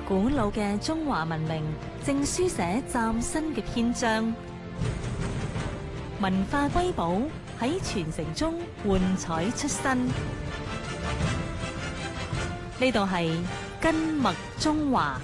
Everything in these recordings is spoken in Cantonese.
古老嘅中華文明正書寫嶄新嘅篇章，文化瑰寶喺傳承中喚彩出新。呢度係根脈中華。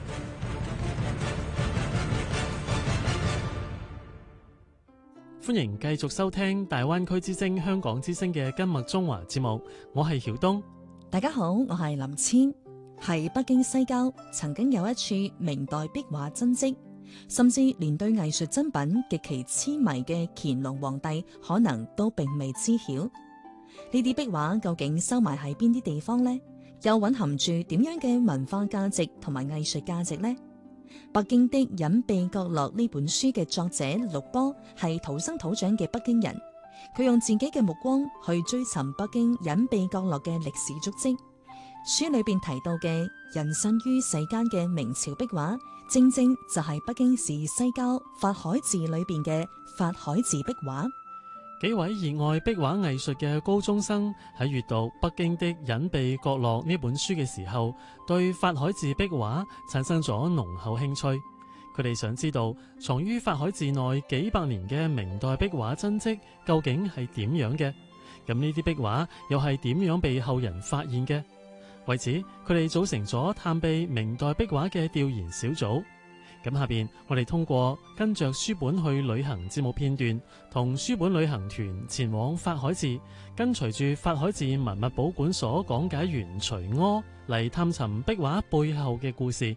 歡迎繼續收聽大灣區之聲香港之聲嘅根脈中華節目，我係曉東。 大家好，我係林千。喺北京西郊曾經有一處明代壁畫真迹，甚至連對藝術珍品極其痴迷嘅乾隆皇帝可能都並未知曉。呢啲壁畫究竟收埋喺邊啲地方呢？又蘊含住點樣嘅文化價值同埋藝術價值呢？北京的隱秘角落呢本書嘅作者陸波係土生土長嘅北京人，佢用自己嘅目光去追尋北京隱秘角落嘅歷史足跡。書裏邊提到嘅隱身於世間嘅明朝壁畫，正正就係北京市西郊法海寺裏邊嘅法海寺壁畫。 幾位熱愛壁畫藝術嘅高中生喺閱讀《北京的隱秘角落》呢本書嘅時候，對法海寺壁畫產生咗濃厚興趣。佢哋想知道藏於法海寺內幾百年嘅明代壁畫真跡究竟係點樣嘅？咁呢啲壁畫又係點樣被後人發現嘅？為此，佢哋組成咗探秘明代壁畫嘅調研小組。咁下邊我哋通過跟着書本去旅行節目片段，同書本旅行團前往法海寺，跟隨住法海寺文物保管所講解員徐柯嚟探尋壁畫背後嘅故事。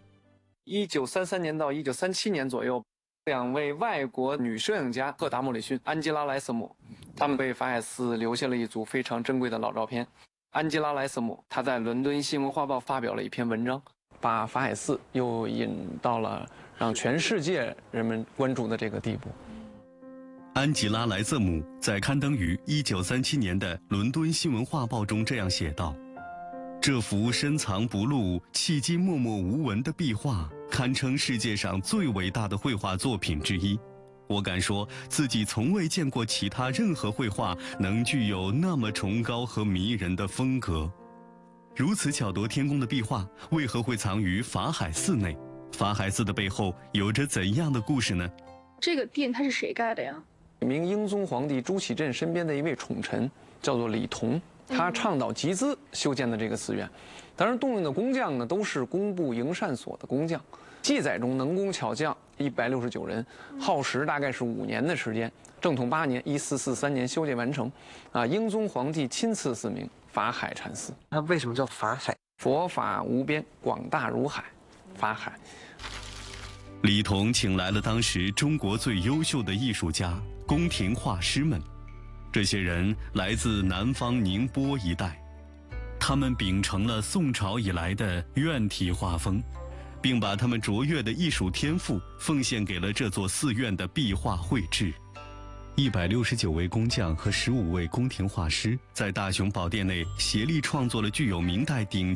1933年到1937年左右，兩位外國女攝影家赫達·莫里遜、安吉拉·萊瑟姆，他們為法海寺留下了一組非常珍貴的老照片。安吉拉·萊瑟姆，她在倫敦新聞畫報發表了一篇文章，把法海寺又引到了讓全世界人們關注的這個地步。 安吉拉·萊瑟姆在刊登於1937年的倫敦新聞畫報中這樣寫道：這幅深藏不露、迄今默默無聞的壁畫，堪稱世界上最偉大的繪畫作品之一。我敢說自己從未見過其他任何繪畫能具有那麼崇高和迷人的風格。如此巧奪天工的壁畫，為何會藏於法海寺內？法海寺的背後有着怎樣的故事呢？ 這個殿它是誰蓋的呀？ 明英宗皇帝朱祁鎮身邊的一位寵臣叫做李同，他倡導集資修建的這個寺院。當然，動用的工匠呢都是工部營繕所的工匠。記載中能工巧匠169人，耗時大概是5年的時間。正統8年，1443年修建完成。英宗皇帝親賜寺名法海禪寺。 那為什麼叫法海？ 佛法無邊，廣大如海，法海。 李同請來了當時中國最優秀的藝術家、宮廷畫師們，這些人來自南方寧波一帶，他們秉承了宋朝以來的院體畫風，並把他們卓越的藝術天賦奉獻給了這座寺院的壁畫繪製。169位工匠和15位宮廷畫師在大雄寶殿內協力創作了具有明代頂